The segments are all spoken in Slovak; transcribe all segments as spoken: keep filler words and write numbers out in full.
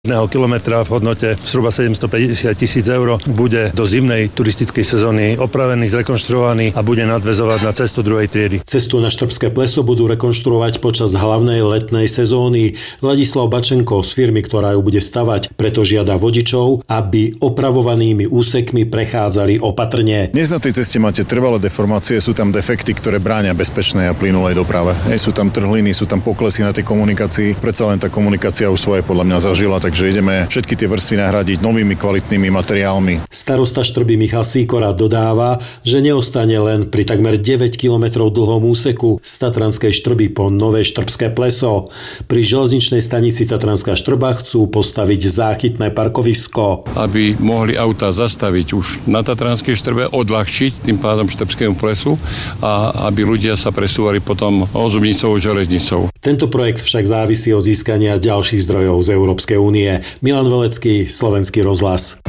kilometra v hodnote zhruba sedemstopäťdesiat tisíc eur bude do zimnej turistickej sezóny opravený, zrekonštruovaný a bude nadväzovať na cestu druhej triedy. Cestu na Štrbské pleso budú rekonštruovať počas hlavnej letnej sezóny. Ladislav Bačenko z firmy, ktorá ju bude stavať, preto žiada vodičov, aby opravovanými úsekmi prechádzali opatrne. Dnes na tej ceste máte trvalé deformácie, sú tam defekty, ktoré bránia bezpečnej a plynulej doprave. Hej, sú tam trhliny, sú tam poklesy na tej komunikácii. Predsa len tá komunikácia už svoje podľa mňa zažila, takže ideme všetky tie vrstvy nahradiť novými kvalitnými materiálmi. Starosta Štrby Michal Sýkora dodáva, že neostane len pri takmer deväť kilometrov dlhom úseku z Tatranskej Štrby po Nové Štrbské pleso. Pri železničnej stanici Tatranská Štrba chcú postaviť záchytné parkovisko. Aby mohli autá zastaviť už na Tatranskej Štrbe, odľahčiť tým pádom Štrbskému plesu a aby ľudia sa presúvali potom Ozubnicou železnicou. Tento projekt však závisí od získania ďalších zdrojov z Európskej únie. Milan Velecký, Slovenský rozhlas.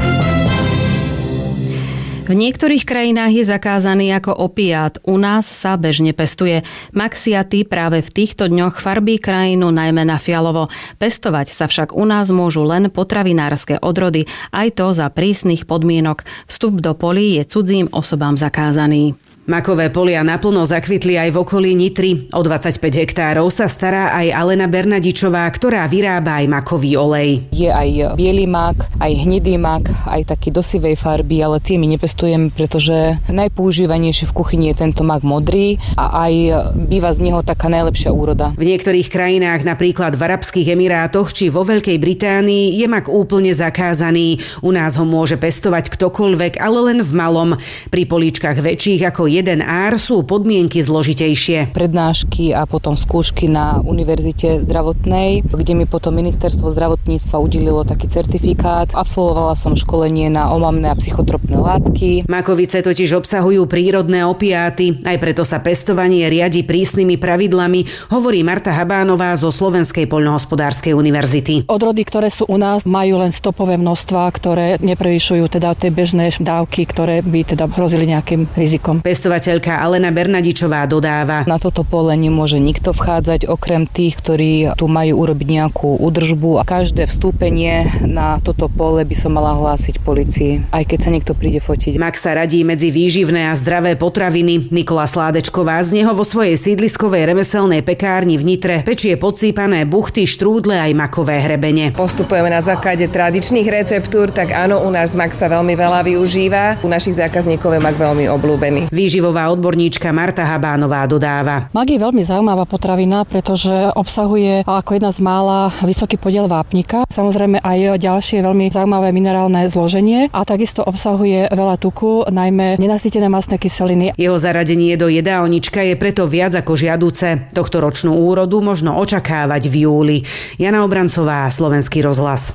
V niektorých krajinách je zakázaný ako opiát, u nás sa bežne pestuje. Maxiaty práve v týchto dňoch farbí krajinu najmä na fialovo. Pestovať sa však u nás môžu len potravinárske odrody, aj to za prísnych podmienok. Vstup do polí je cudzím osobám zakázaný. Makové polia naplno zakvitli aj v okolí Nitry. O dvadsaťpäť hektárov sa stará aj Alena Bernadičová, ktorá vyrába aj makový olej. Je aj biely mak, aj hnedý mak, aj taký do sivej farby, ale tie my nepestujeme, pretože najpoužívanejší v kuchyni je tento mak modrý a aj býva z neho taká najlepšia úroda. V niektorých krajinách, napríklad v Arabských Emirátoch či vo Veľkej Británii, je mak úplne zakázaný. U nás ho môže pestovať ktokoľvek, ale len v malom. Pri políčkach väčších ako jeden ár sú podmienky zložitejšie. Prednášky a potom skúšky na Univerzite zdravotnej, kde mi potom ministerstvo zdravotníctva udelilo taký certifikát. Absolvovala som školenie na omamné a psychotropné látky. Makovice totiž obsahujú prírodné opiáty, aj preto sa pestovanie riadi prísnymi pravidlami, hovorí Marta Habánová zo Slovenskej poľnohospodárskej univerzity. Odrody, ktoré sú u nás, majú len stopové množstvá, ktoré neprevyšujú teda tie bežné dávky, ktoré by teda hrozili nejakým rizikom. Pestovateľka Alena Bernadičová dodáva: Na toto pole nemôže nikto vchádzať okrem tých, ktorí tu majú urobiť nejakú údržbu, a každé vstúpenie na toto pole by som mala hlásiť polícii, aj keď sa niekto príde fotiť. Mak sa radí medzi výživné a zdravé potraviny. Nikola Sládečková z neho vo svojej sídliskovej remeselnej pekárni v Nitre pečie podsýpané buchty, štrúdle aj makové hrebene. Postupujeme na základe tradičných receptúr, tak áno, u nás mak sa veľmi veľa využíva. U našich zákazníkov je mak veľmi obľúbený. Výživová odborníčka Marta Habánová dodáva: Mak je veľmi zaujímavá potravina, pretože obsahuje ako jedna z mála vysoký podiel vápnika. Samozrejme aj ďalšie veľmi zaujímavé minerálne zloženie a takisto obsahuje veľa tuku, najmä nenasýtené mastné kyseliny. Jeho zaradenie do jedálnička je preto viac ako žiaduce. Tohtoročnú úrodu možno očakávať v júli. Jana Obrancová, Slovenský rozhlas.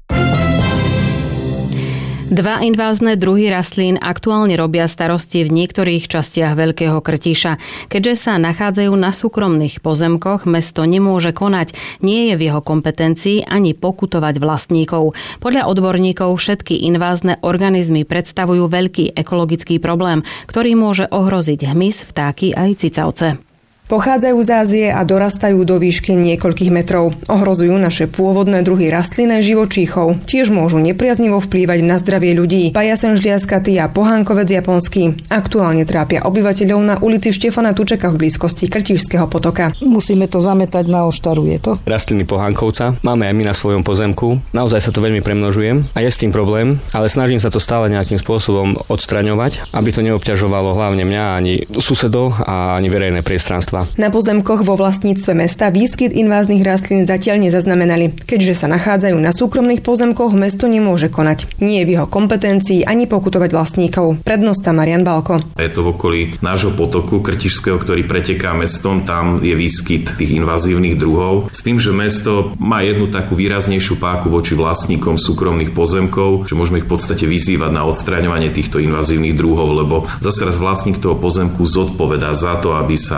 Dva invázne druhy rastlín aktuálne robia starosti v niektorých častiach Veľkého Krtíša. Keďže sa nachádzajú na súkromných pozemkoch, mesto nemôže konať. Nie je v jeho kompetencii ani pokutovať vlastníkov. Podľa odborníkov všetky invázne organizmy predstavujú veľký ekologický problém, ktorý môže ohroziť hmyz, vtáky aj cicavce. Pochádzajú z Ázie a dorastajú do výšky niekoľkých metrov. Ohrozujú naše pôvodné druhy rastlín a živočíchov. Tiež môžu nepriaznivo vplývať na zdravie ľudí. Pajasen žliaskatý a pohánkovec japonský aktuálne trápia obyvateľov na ulici Štefana Tučeka v blízkosti Krtíšskeho potoka. Musíme to zametať na oštaru, je to? Rastliny pohánkovca máme aj my na svojom pozemku. Naozaj sa to veľmi premnožuje a je s tým problém, ale snažím sa to stále nejakým spôsobom odstraňovať, aby to neobťažovalo hlavne mňa, ani susedov a ani verejné priestranstva. Na pozemkoch vo vlastníctve mesta výskyt inváznych rastlín zatiaľ nezaznamenali. Keďže sa nachádzajú na súkromných pozemkoch, mesto nemôže konať. Nie je v jeho kompetencii ani pokutovať vlastníkov. Prednosta Marian Balko. Je to v okolí nášho potoku Krtišského, ktorý preteká mestom, tam je výskyt tých invazívnych druhov. S tým, že mesto má jednu takú výraznejšiu páku voči vlastníkom súkromných pozemkov, že môžeme ich v podstate vyzývať na odstraňovanie týchto invazívnych druhov, lebo zase raz vlastník toho pozemku zodpovedá za to, aby sa tie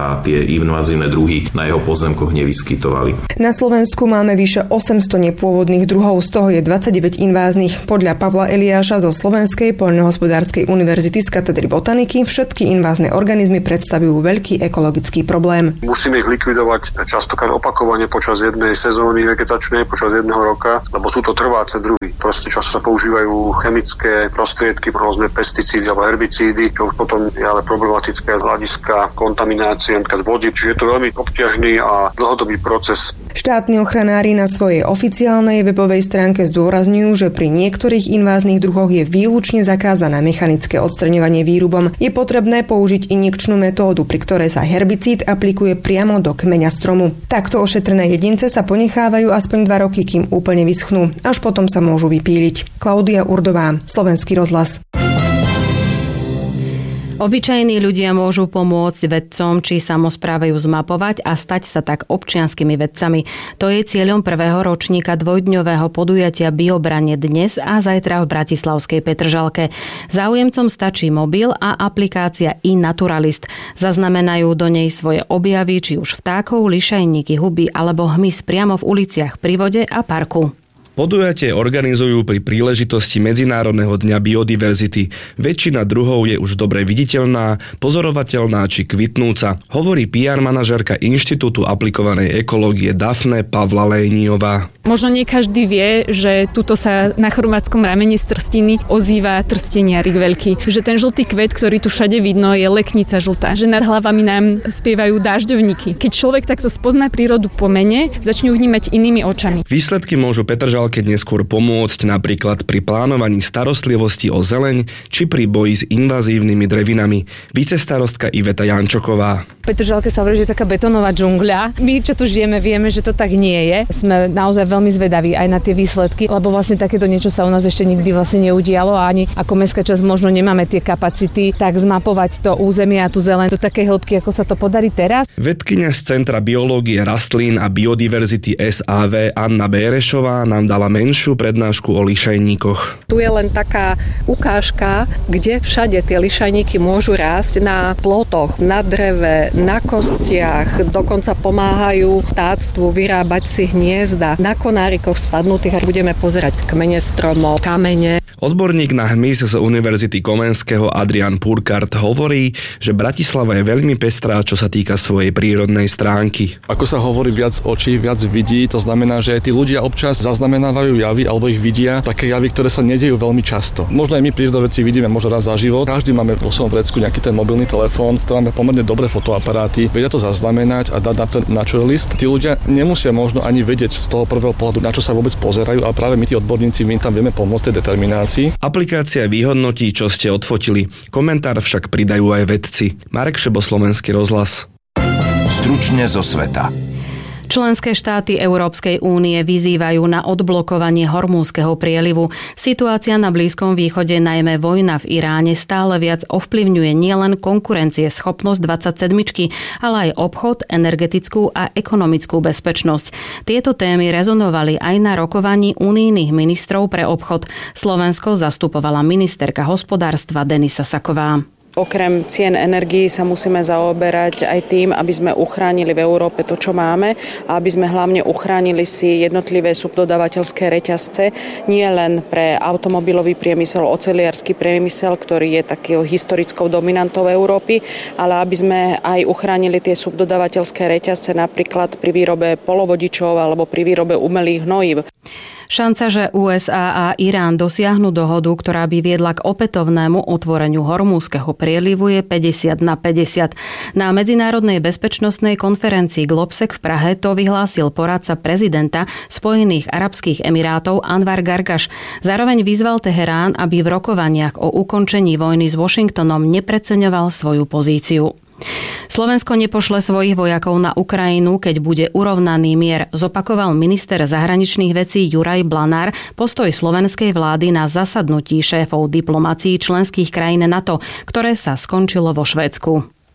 invazívne druhy na jeho pozemkoch nevyskytovali. Na Slovensku máme vyše osemsto nepôvodných druhov, z toho je dvadsaťdeväť inváznych. Podľa Pavla Eliáša zo Slovenskej poľnohospodárskej univerzity z katedry botaniky všetky invázne organizmy predstavujú veľký ekologický problém. Musíme ich likvidovať častokrát opakovane počas jednej sezóny vegetačnej, počas jedného roka, lebo sú to trváce druhy. Proste často sa používajú chemické prostriedky, rôzne pesticídy alebo herbicídy, čo už potom je ale problematické z hľadiska kontaminácie vody, čiže je to veľmi obťažný a dlhodobý proces. Štátni ochranári na svojej oficiálnej webovej stránke zdôrazňujú, že pri niektorých inváznych druhoch je výlučne zakázané mechanické odstraňovanie výrubom. Je potrebné použiť injekčnú metódu, pri ktorej sa herbicíd aplikuje priamo do kmeňa stromu. Takto ošetrené jedince sa ponechávajú aspoň dva roky, kým úplne vyschnú. Až potom sa môžu vypíliť. Klaudia Urdová, Slovenský rozhlas. Obyčajní ľudia môžu pomôcť vedcom či samospráve ju zmapovať a stať sa tak občianskymi vedcami. To je cieľom prvého ročníka dvojdňového podujatia Biobrane dnes a zajtra v bratislavskej Petržalke. Záujemcom stačí mobil a aplikácia iNaturalist. Zaznamenajú do nej svoje objavy, či už vtákov, lišajníky, huby alebo hmyz priamo v uliciach, pri vode a parku. Podujatie organizujú pri príležitosti Medzinárodného dňa biodiverzity. Väčšina druhov je už dobre viditeľná, pozorovateľná či kvitnúca, hovorí pé er manažérka Inštitútu aplikovanej ekológie Dafne Pavla Lejniová. Možno nie každý vie, že tuto sa na chorvátskom ramene z trstiny ozýva trsteniarik veľký. Že ten žltý kvet, ktorý tu všade vidno, je leknica žltá. Že nad hlavami nám spievajú dážďovníky. Keď človek takto spozná prírodu po mene, začne vnímať inými očami. Výsledky môžu Petržalke neskôr pomôcť napríklad pri plánovaní starostlivosti o zeleň či pri boji s invazívnymi drevinami. Vicestarostka Iveta Jančoková. V Petržalke sa hovorí, že je taká betónová džungľa. My, čo tu žijeme, vieme, že to tak nie je. Sme naozaj veľmi zvedaví aj na tie výsledky, lebo vlastne takéto niečo sa u nás ešte nikdy vlastne neudialo a ani ako mestská časť možno nemáme tie kapacity, tak zmapovať to územie a tú zeleň do takej hĺbky, ako sa to podarí teraz. Vedkyňa z Centra biológie rastlín a biodiverzity es á vé Anna Bérešová nám dala menšiu prednášku o lišajníkoch. Tu je len taká ukážka, kde všade tie lišajníky môžu rásť na plotoch, na dreve, na kostiach, dokonca pomáhajú vtáctvu vyrábať si hniezda. Na konárikoch spadnutých budeme pozerať kmene stromov, kamene. Odborník na hmyz z Univerzity Komenského Adrian Purkart hovorí, že Bratislava je veľmi pestrá, čo sa týka svojej prírodnej stránky. Ako sa hovorí, viac očí, viac vidí, to znamená, že tí ľudia občas zaznamenávajú javy alebo ich vidia, také javy, ktoré sa nedejú veľmi často. Možno aj my prírodovedci vidíme možno raz za život. Každý máme vo svojom vrecku nejaký ten mobilný telefón, to máme pomerne dobré fotoaparáty, vedia to zaznamenať a dať na ten naturalist. Tí ľudia nemusia možno ani vedieť z toho prvého pohľadu, na čo sa vôbec pozerajú, a práve my tí odborníci my tam vieme pomôcť tej determinácii. Aplikácia vyhodnotí, čo ste odfotili. Komentár však pridajú aj vedci. Marek Šebo, Slovenský rozhlas. Stručne zo sveta. Členské štáty Európskej únie vyzývajú na odblokovanie Hormúzskeho prielivu. Situácia na Blízkom východe, najmä vojna v Iráne, stále viac ovplyvňuje nielen konkurencieschopnosť dvadsaťsedmičky, ale aj obchod, energetickú a ekonomickú bezpečnosť. Tieto témy rezonovali aj na rokovaní unijných ministrov pre obchod. Slovensko zastupovala ministerka hospodárstva Denisa Saková. Okrem cien energií sa musíme zaoberať aj tým, aby sme uchránili v Európe to, čo máme, a aby sme hlavne uchránili si jednotlivé subdodávateľské reťazce, nie len pre automobilový priemysel, oceliarsky priemysel, ktorý je takou historickou dominantou Európy, ale aby sme aj uchránili tie subdodávateľské reťazce napríklad pri výrobe polovodičov alebo pri výrobe umelých hnojív. Šanca, že ú es á a Irán dosiahnu dohodu, ktorá by viedla k opätovnému otvoreniu Hormúzskeho prielivu, je päťdesiat na päťdesiat. Na medzinárodnej bezpečnostnej konferencii Globsec v Prahe to vyhlásil poradca prezidenta Spojených arabských emirátov Anwar Gargaš. Zároveň vyzval Teherán, aby v rokovaniach o ukončení vojny s Washingtonom nepreceňoval svoju pozíciu. Slovensko nepošle svojich vojakov na Ukrajinu, keď bude urovnaný mier, zopakoval minister zahraničných vecí Juraj Blanár postoj slovenskej vlády na zasadnutí šéfov diplomacií členských krajín NATO, ktoré sa skončilo vo Švédsku.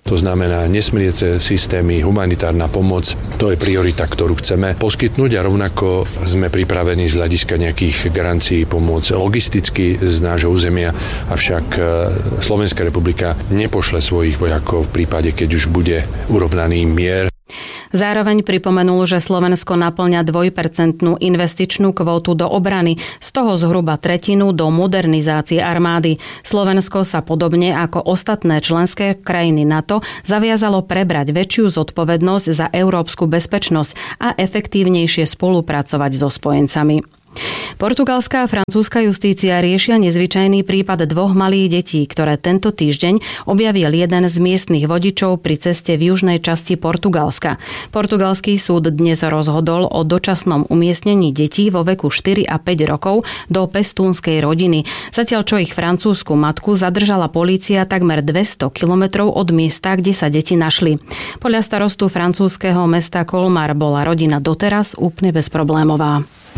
To znamená nesmriece systémy, humanitárna pomoc, to je priorita, ktorú chceme poskytnúť a rovnako sme pripravení z hľadiska nejakých garancií pomôcť logisticky z nášho územia, avšak Slovenská republika nepošle svojich vojakov v prípade, keď už bude urovnaný mier. Zároveň pripomenul, že Slovensko naplňa dvojpercentnú investičnú kvótu do obrany, z toho zhruba tretinu do modernizácie armády. Slovensko sa podobne ako ostatné členské krajiny NATO zaviazalo prebrať väčšiu zodpovednosť za európsku bezpečnosť a efektívnejšie spolupracovať so spojencami. Portugalská a francúzska justícia riešia nezvyčajný prípad dvoch malých detí, ktoré tento týždeň objavil jeden z miestnych vodičov pri ceste v južnej časti Portugalska. Portugalský súd dnes rozhodol o dočasnom umiestnení detí vo veku štyri a päť rokov do pestúnskej rodiny, zatiaľ čo ich francúzsku matku zadržala polícia takmer dvesto kilometrov od miesta, kde sa deti našli. Podľa starostu francúzskeho mesta Colmar bola rodina doteraz úplne bezproblémová.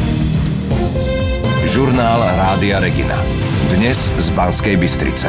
Žurnál Rádia Regina. Dnes z Banskej Bystrice.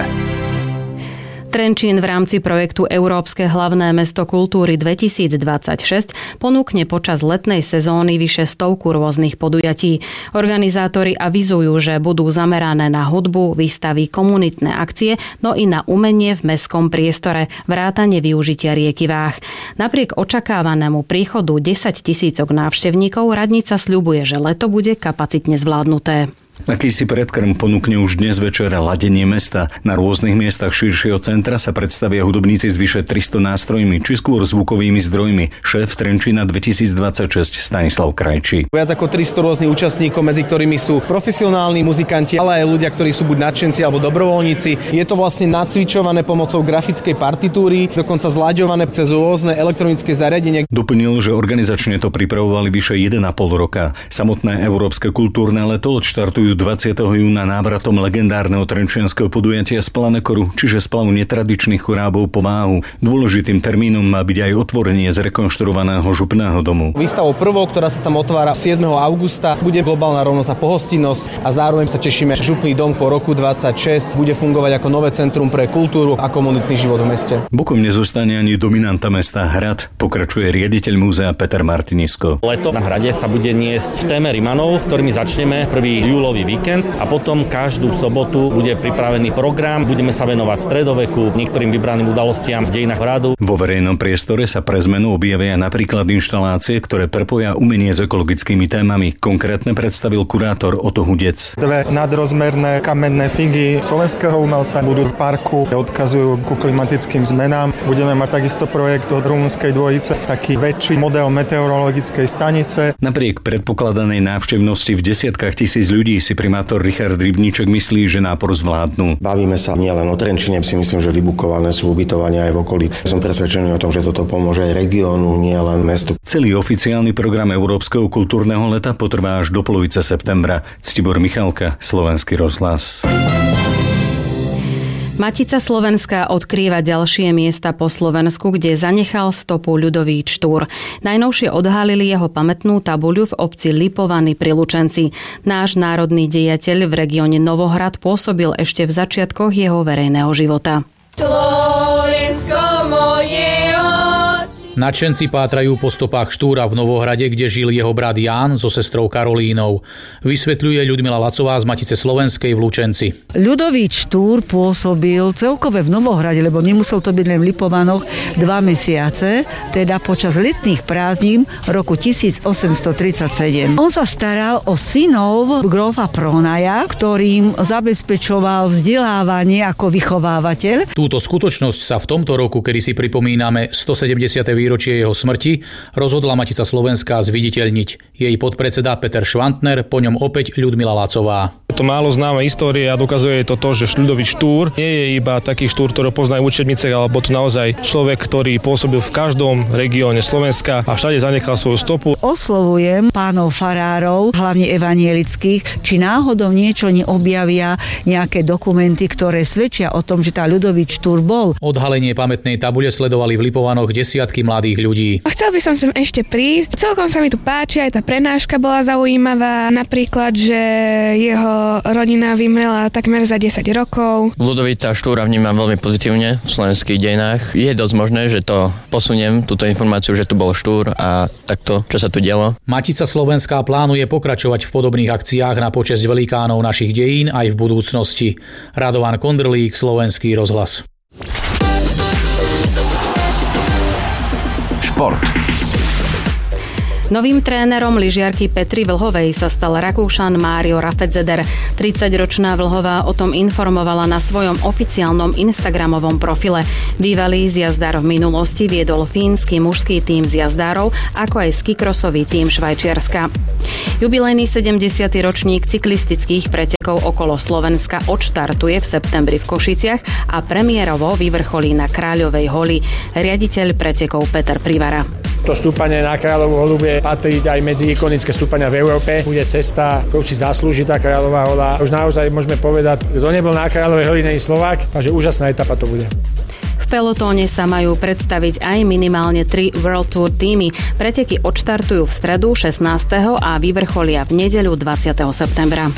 Trenčín v rámci projektu Európske hlavné mesto kultúry dvetisícdvadsaťšesť ponúkne počas letnej sezóny vyše stovku rôznych podujatí. Organizátori avizujú, že budú zamerané na hudbu, výstavy, komunitné akcie, no i na umenie v mestskom priestore, vrátane využitia rieky Váh. Napriek očakávanému príchodu desaťtisícok návštevníkov radnica sľubuje, že leto bude kapacitne zvládnuté. Akýsi predkrm ponúkne už dnes večer ladenie mesta. Na rôznych miestach širšieho centra sa predstavia hudobníci s vyše tristo nástrojmi, či skôr zvukovými zdrojmi. Šéf Trenčína dvetisícdvadsaťšesť Stanislav Krajčí. Viac ako tristo rôznych účastníkov, medzi ktorými sú profesionálni muzikanti, ale aj ľudia, ktorí sú buď nadšenci alebo dobrovoľníci. Je to vlastne nacvičované pomocou grafickej partitúry, dokonca zlaďované cez rôzne elektronické zariadenie. Doplnil, že organizačne to pripravovali vyše jeden a pol roka. Samotné Európske kultúrne leto odštartujú dvadsiateho júna návratom legendárneho trenčianskeho podujatia z Planekoru, čiže splavu netradičných chorábov po Váhu. Dôležitým termínom má byť aj otvorenie zrekonštruovaného župného domu. Výstavou prvou, ktorá sa tam otvára siedmeho augusta, bude globálna rovnosť a pohostinnosť a zároveň sa tešíme, že župný dom po roku dvadsaťšesť bude fungovať ako nové centrum pre kultúru a komunitný život v meste. Bokom nezostane ani dominanta mesta Hrad, pokračuje riaditeľ múzea Peter Martinisko. Leto na Hrade sa bude niesť v téme Rimanov, ktorými začneme prvý júlový víkend a potom každú sobotu bude pripravený program. Budeme sa venovať stredoveku, niektorým vybraným udalostiam v dejinách Hradu. Vo verejnom priestore sa pre zmenu objavia napríklad inštalácie, ktoré prepoja umenie s ekologickými témami. Konkrétne predstavil kurátor Oto Hudec. Dve nadrozmerné kamenné figy slovenského umelca budú v parku, odkazujú ku klimatickým zmenám. Budeme mať takisto projekt od rumunskej dvojice, taký väčší model meteorologickej stanice. Napriek predpokladanej návštevnosti v desiatkách tisíc ľudí si primátor Richard Rybníček myslí, že nápor zvládnu. Bavíme sa nielen o Trenčine, si myslím, že vybukované sú ubytovania aj v okolí. Som presvedčený o tom, že toto pomôže aj regiónu, nielen mestu. Celý oficiálny program Európskeho kultúrneho leta potrvá až do polovice septembra. Ctibor Michalka, Slovenský rozhlas. Matica Slovenská odkrýva ďalšie miesta po Slovensku, kde zanechal stopu ľudový Štúr. Najnovšie odhalili jeho pamätnú tabuľu v obci Lipovany pri Lučenci. Náš národný dejateľ v regióne Novohrad pôsobil ešte v začiatkoch jeho verejného života. Slovensko moje oči. Nadšenci pátrajú po stopách Štúra v Novohrade, kde žil jeho brat Ján so sestrou Karolínou. Vysvetľuje Ľudmila Lacová z Matice Slovenskej v Lučenci. Ľudový Štúr pôsobil celkové v Novohrade, lebo nemusel to byť len v Lipovanoch, dva mesiace, teda počas letných prázdnin roku tisícosemstotridsaťsedem. On sa staral o synov grófa Pronaja, ktorým zabezpečoval vzdelávanie ako vychovávateľ. Túto skutočnosť sa v tomto roku, kedy si pripomíname stosedemdesiate výročie jeho smrti, rozhodla Matica Slovenská zviditeľniť. Jej podpredseda Peter Švantner, po ňom opäť Ľudmila Lacová. To málo známa história dokazuje to to, že ľudový Štúr nie je iba taký Štúr, ktorý poznajú v učebniciach, alebo to naozaj človek, ktorý pôsobil v každom regióne Slovenska a všade zanechal svoju stopu. Oslovujem pánov farárov, hlavne evanielických, či náhodou niečo neobjavia, nejaké dokumenty, ktoré svedčia o tom, že tá ľudový Štúr bol. Odhalenie pamätnej tabule sledovali v Lipovanoch desiatky mladých ľudí. Chcel by som sem ešte prísť. Celkom sa mi tu páči, aj tá prenáška bola zaujímavá. Napríklad, že jeho rodina vymrela takmer za desať rokov. Ľudovita Štúra vnímam veľmi pozitívne v slovenských dejinách. Je dosť možné, že to posuniem, túto informáciu, že tu bol Štúr a takto, čo sa tu dialo. Matica Slovenská plánuje pokračovať v podobných akciách na počesť velikánov našich dejín aj v budúcnosti. Radovan Kondrlík, Slovenský rozhlas. Šport. Novým trénerom lyžiarky Petry Vlhovej sa stal Rakúšan Mário Rafedzeder. tridsaťročná Vlhová o tom informovala na svojom oficiálnom instagramovom profile. Bývalý zjazdár v minulosti viedol fínsky mužský tím zjazdárov, ako aj skikrosový tím Švajčiarska. Jubilejný sedemdesiaty ročník cyklistických pretekov okolo Slovenska odštartuje v septembri v Košiciach a premiérovo vyvrcholí na Kráľovej holi. Riaditeľ pretekov Peter Privara. To stúpanie na Kráľovú holu bude patriť aj medzi ikonické stúpania v Európe. Bude cesta, ktorú si zaslúži tá Kráľová hola. Už naozaj môžeme povedať, kto nebol na Kráľovej holi, nie je Slovák, takže úžasná etapa to bude. V pelotóne sa majú predstaviť aj minimálne tri World Tour týmy. Preteky odštartujú v stredu šestnásteho a vyvrcholia v nedeľu dvadsiateho septembra.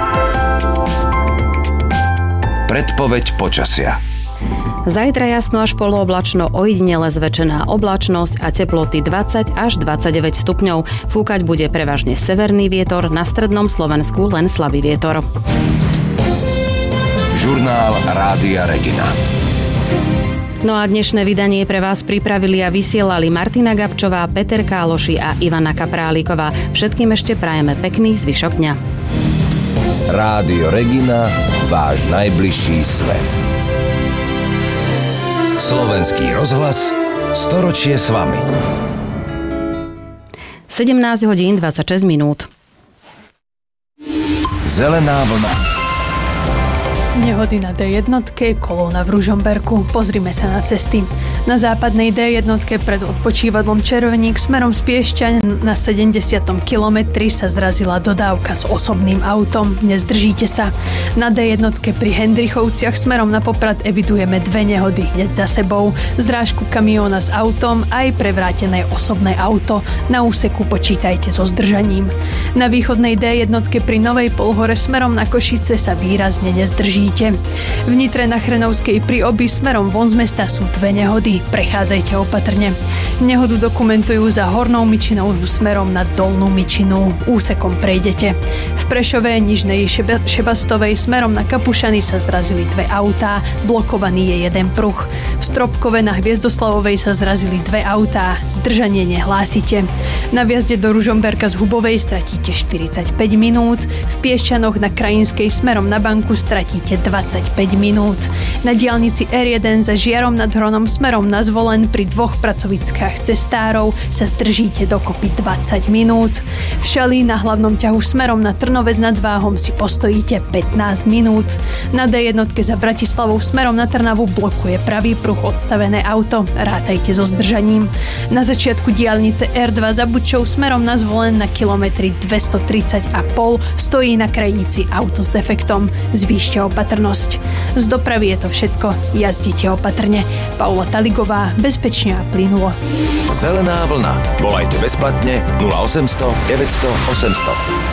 Predpoveď počasia. Zajtra jasno až polooblačno, ojedinele zväčšená oblačnosť a teploty dvadsať až dvadsaťdeväť stupňov. Fúkať bude prevažne severný vietor, na strednom Slovensku len slabý vietor. Žurnál Rádia Regina. No a dnešné vydanie pre vás pripravili a vysielali Martina Gabčová, Peter Káloši a Ivana Kaprálíková. Všetkým ešte prajeme pekný zvyšok dňa. Rádio Regina, váš najbližší svet. Slovenský rozhlas, storočie s vami. sedemnásť hodín dvadsaťšesť minút. Zelená vlna. Nehody na dé jednotke, kolóna v Ružomberku. Pozrime sa na cesty. Na západnej dé jednotke pred odpočívadlom Červeník smerom z Piešťan na sedemdesiatom kilometri sa zrazila dodávka s osobným autom. Nezdržíte sa. Na dé jednotke pri Hendrichovciach smerom na Poprad evidujeme dve nehody hneď za sebou. Zdrážku kamióna s autom aj prevrátené osobné auto. Na úseku počítajte so zdržaním. Na východnej dé jednotke pri Novej Polhore smerom na Košice sa výrazne nezdrží. V Nitre na Chrenovskej pri Obi smerom von z mesta sú dve nehody. Prechádzajte opatrne. Nehodu dokumentujú za Hornou Myčinou smerom na Dolnú Myčinu. Úsekom prejdete. V Prešove, Nižnej Šeba, Šebastovej smerom na Kapušany sa zrazili dve autá. Blokovaný je jeden pruh. V Stropkove na Hviezdoslavovej sa zrazili dve autá. Zdržanie nehlásite. Na vjazde do Ružomberka z Hubovej stratíte štyridsaťpäť minút. V Piešťanoch na Krajinskej smerom na Banku stratíte dvadsaťpäť minút. Na diaľnici er jeden za Žiarom nad Hronom smerom na Zvolen pri dvoch pracoviskách cestárov sa zdržíte dokopy dvadsať minút. V Šali na hlavnom ťahu smerom na Trnovec nad Váhom si postojíte pätnásť minút. Na dé jednotke za Bratislavou smerom na Trnavu blokuje pravý pruh odstavené auto. Rátajte so zdržaním. Na začiatku diaľnice er dva za Bučou smerom na Zvolen na kilometri dvestotridsať a pol stojí na krajnici auto s defektom. Zvýšte opatrnosť. Z dopravy je to všetko. Jazdite opatrne. Paula Taligová, bezpečne a plynulo. Zelená vlna. Volajte bezplatne nula osemsto deväťsto osemsto.